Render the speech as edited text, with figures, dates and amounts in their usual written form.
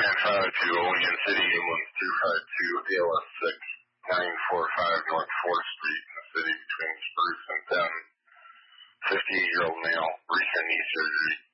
99502 Olean City, ambulance 252 ALS 6945 North 4th Street in the city between Spruce and 10. 58-year-old male, recent knee surgery.